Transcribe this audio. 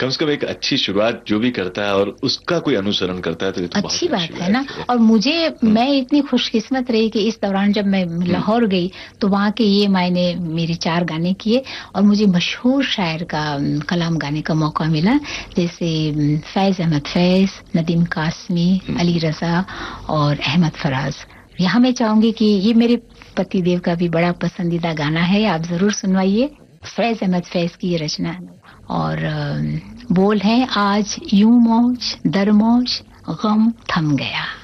कम से कम एक अच्छी शुरुआत जो भी करता है और उसका कोई अनुसरण करता है तो ये तो अच्छी बहुत बात है ना। और मैं इतनी खुशकिस्मत रही कि इस दौरान जब मैं लाहौर गई तो वहाँ के ये मैंने मेरे 4 गाने किए और मुझे मशहूर शायर का कलाम गाने का मौका मिला, जैसे फैज अहमद फैज, नदीम कासमी, अली रजा और अहमद फराज। यहाँ मैं चाहूंगी कि ये मेरे पतिदेव का भी बड़ा पसंदीदा गाना है, आप जरूर सुनवाइए। फैज अहमद फैज की ये रचना है और बोल है, आज यूं मौज दर मौज गम थम गया।